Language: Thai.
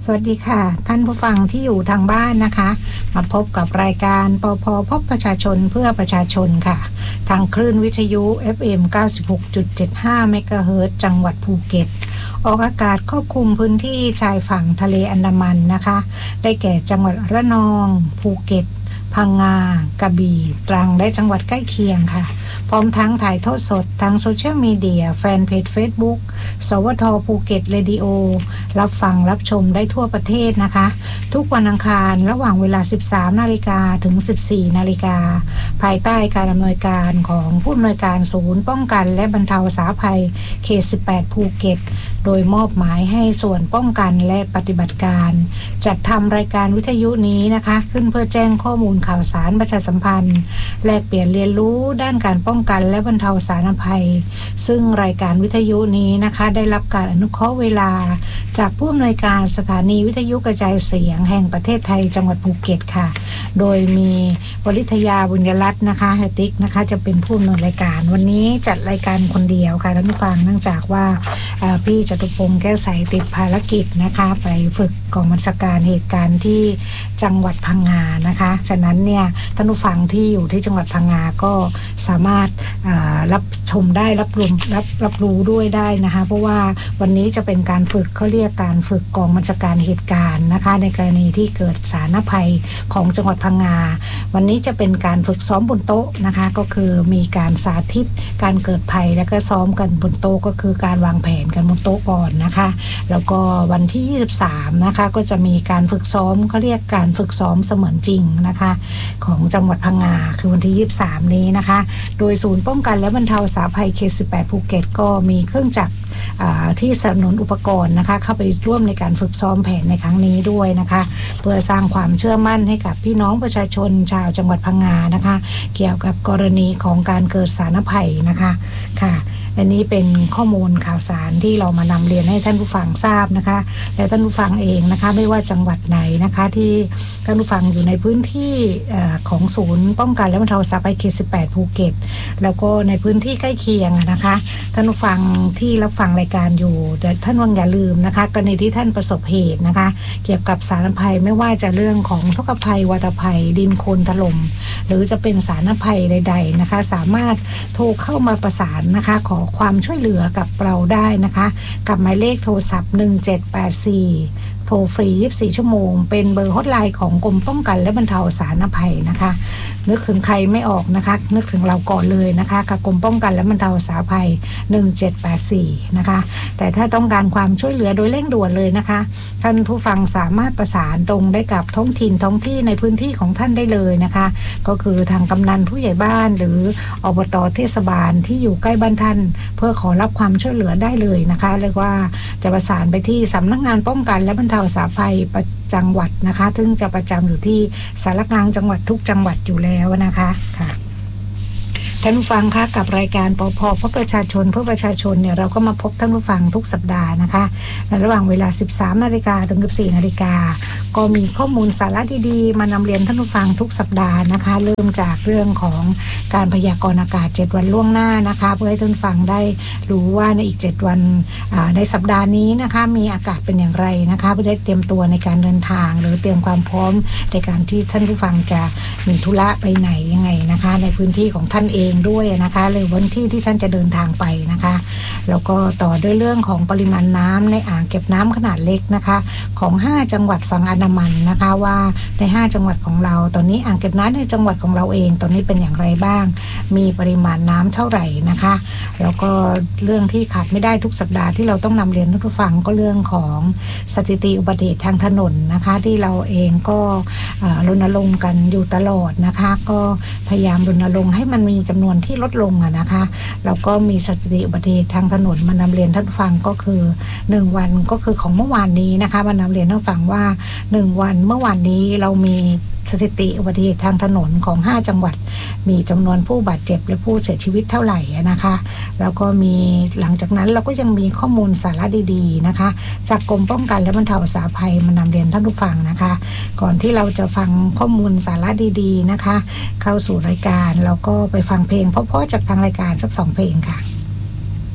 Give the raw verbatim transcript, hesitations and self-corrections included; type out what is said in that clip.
สวัสดีค่ะท่านผู้ฟังที่อยู่ทางบ้านนะคะมาพบกับรายการปพพบประชาชนเพื่อประชาชนค่ะทางคลื่นวิทยุ เอฟ เอ็ม เก้าสิบหกจุดเจ็ดห้า เมกะเฮิรตซ์จังหวัดภูเก็ตออกอากาศครอบคลุมพื้นที่ชายฝั่งทะเลอันดามันนะคะได้แก่จังหวัดระนองภูเก็ตพังงากระบี่ตรังและจังหวัดใกล้เคียงค่ะพร้อมทั้งถ่ายทอดสดทางโซเชียลมีเดียแฟนเพจ Facebook สวทภูเก็ตเรดิโอรับฟังรับชมได้ทั่วประเทศนะคะทุกวันอังคารระหว่างเวลา สิบสามนาฬิกา ถึง สิบสี่นาฬิกาภายใต้การอำนวยการของผู้อำนวยการศูนย์ป้องกันและบรรเทาสาธารณภัยเขตสิบแปดภูเก็ตโดยมอบหมายให้ส่วนป้องกันและปฏิบัติการจัดทำรายการวิทยุนี้นะคะขึ้นเพื่อแจ้งข้อมูลข่าวสารประชาสัมพันธ์แลกเปลี่ยนเรียนรู้ด้านการป้องกันและบรรเทาสาธารณภัยซึ่งรายการวิทยุนี้นะคะได้รับการอนุเคราะห์เวลาจากผู้อำนวยการสถานีวิทยุกระจายเสียงแห่งประเทศไทยจังหวัดภูเก็ตค่ะโดยมีวริทยาบุญยรัตน์นะคะเฮติกนะคะจะเป็นผู้ดำเนินรายการวันนี้จัดรายการคนเดียวค่ะท่านผู้ฟังเนื่องจากว่าพี่จตุพงษ์แก้วใสติดภารกิจนะคะไปฝึกกองบัญชาการเหตุการณ์ที่จังหวัดพังงานะคะฉะนั้นเนี่ยท่านผู้ฟังที่อยู่ที่จังหวัดพังงาก็สามารถรับชมได้รับรู้รับรับรู้ด้วยได้นะคะเพราะว่าวันนี้จะเป็นการฝึกเขาเรียกการฝึกกองบัญชาการเหตุการณ์นะคะในกรณีที่เกิดสาธารณภัยของจังหวัดพังงาวันนี้จะเป็นการฝึกซ้อมบนโต๊ะนะคะก็คือมีการสาธิตการเกิดภัยแล้วก็ซ้อมกันบนโต๊ะก็คือการวางแผนกันบนโต๊ะก่อนนะคะแล้วก็วันที่ยี่สิบสามนะคะก็จะมีการฝึกซ้อมเขาเรียกการฝึกซ้อมเสมือนจริงนะคะของจังหวัดพังงาคือวันที่ยี่สิบสามนี้นะคะโดยศูนย์ป้องกันและบรรเทาสาธารณภัยเขตสิบแปดภูเก็ตก็มีเครื่องจักรที่สนับสนุนอุปกรณ์นะคะเข้าไปร่วมในการฝึกซ้อมแผนในครั้งนี้ด้วยนะคะเพื่อสร้างความเชื่อมั่นให้กับพี่น้องประชาชนชาวจังหวัดพังงานะคะเกี่ยวกับกรณีของการเกิดสาธารณภัยนะคะค่ะอันนี้เป็นข้อมูลข่าวสารที่เรามานำเรียนให้ท่านผู้ฟังทราบนะคะและท่านผู้ฟังเองนะคะไม่ว่าจังหวัดไหนนะคะที่ท่านผู้ฟังอยู่ในพื้นที่ของศูนย์ป้องกันและบรรเทาสาธารณภัยเขตสิบแปดภูเก็ตแล้วก็ในพื้นที่ใกล้เคียงนะคะท่านผู้ฟังที่รับฟังรายการอยู่แต่ท่านวังอย่าลืมนะคะกรณีที่ท่านประสบเหตุนะคะเกี่ยวกับสาธารณภัยไม่ว่าจะเรื่องของทุกขภัยวาตภัยดินโคลนถล่มหรือจะเป็นสาธารณภัยใดๆนะคะสามารถโทรเข้ามาประสานนะคะขอความช่วยเหลือกับเราได้นะคะกับหมายเลขโทรศัพท์หนึ่งเจ็ดแปดสี่โทรฟรียี่สิบสี่ชั่วโมงเป็นเบอร์ฮอตไลน์ของกรมป้องกันและบรรเทาสาธารณภัยนะคะนึกถึงใครไม่ออกนะคะนึกถึงเราก่อนเลยนะคะกับกรมป้องกันและบรรเทาสาธารณภัยหนึ่งเจ็ดแปดสี่นะคะแต่ถ้าต้องการความช่วยเหลือโดยเร่งด่วนเลยนะคะท่านผู้ฟังสามารถประสานตรงได้กับท้องถิ่นท้องที่ในพื้นที่ของท่านได้เลยนะคะก็คือทางกำนันผู้ใหญ่บ้านหรืออบต.เทศบาลที่อยู่ใกล้บ้านท่านเพื่อขอรับความช่วยเหลือได้เลยนะคะเรียกว่าจะประสานไปที่สำนักงานป้องกันและบรรเทาสาธารณภัยประจังหวัดนะคะซึ่งจะประจำอยู่ที่สารกลางจังหวัดทุกจังหวัดอยู่แล้วนะคะค่ะท่านผู้ฟังคะกับรายการปพเพื่อประชาชนเพื่อประชาชนเนี่ยเราก็มาพบท่านผู้ฟังทุกสัปดาห์นะคะในระหว่างเวลา สิบสามนาฬิกา ถึง สิบสี่นาฬิกาก็มีข้อมูลสาระดีๆมานำเรียนท่านผู้ฟังทุกสัปดาห์นะคะเริ่มจากเรื่องของการพยากรณ์อากาศเจ็ดวันล่วงหน้านะคะเพื่อให้ท่านผู้ฟังได้รู้ว่าในอีกเจ็ดวันในสัปดาห์นี้นะคะมีอากาศเป็นอย่างไรนะคะเพื่อได้เตรียมตัวในการเดินทางหรือเตรียมความพร้อมในการที่ท่านผู้ฟังจะมีธุระไปไหนยังไงนะคะในพื้นที่ของท่านเองด้วยนะคะหรือวันที่ที่ท่านจะเดินทางไปนะคะแล้วก็ต่อด้วยเรื่องของปริมาณน้ำในอ่างเก็บน้ำขนาดเล็กนะคะของห้าจังหวัดฝั่งอันดามันนะคะว่าในห้าจังหวัดของเราตอนนี้อ่างเก็บน้ำในจังหวัดของเราเองตอนนี้เป็นอย่างไรบ้างมีปริมาณน้ำเท่าไหร่นะคะแล้วก็เรื่องที่ขาดไม่ได้ทุกสัปดาห์ที่เราต้องนำเรียนท่านผู้ฟังก็เรื่องของสถิติอุบัติเหตุทางถนนนะคะที่เราเองก็รณรงค์กันอยู่ตลอดนะคะก็พยายามรณรงค์ให้มันมีจำนวนที่ลดลงอะนะคะแล้วก็มีสถิติอุบัติเหตุทางถนนมานำเรียนท่านฟังก็คือหนึ่งวันก็คือของเมื่อวานนี้นะคะมานำเรียนท่านฟังว่าหนึ่งวันเมื่อวานนี้เรามีสถิติอุบัติเหตุทางถนนของห้าจังหวัดมีจำนวนผู้บาดเจ็บและผู้เสียชีวิตเท่าไหร่นะคะแล้วก็มีหลังจากนั้นเราก็ยังมีข้อมูลสาระดีๆนะคะจากกรมป้องกันและบรรเทาสาธารณภัยมานำเรียนท่านผู้ฟังนะคะก่อนที่เราจะฟังข้อมูลสาระดีๆนะคะเข้าสู่รายการเราก็ไปฟังเพลงเพราะๆจากทางรายการสักสองเพลงค่ะ